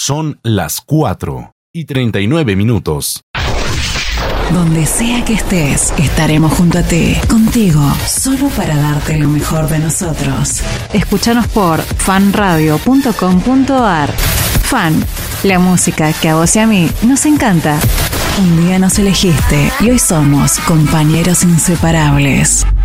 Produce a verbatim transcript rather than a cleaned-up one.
Son las cuatro y treinta y nueve minutos. Donde sea que estés, estaremos junto a ti, contigo, solo para darte lo mejor de nosotros. Escúchanos por fan radio punto com punto a r. Fan, la música que a vos y a mí nos encanta. Un día nos elegiste y hoy somos compañeros inseparables.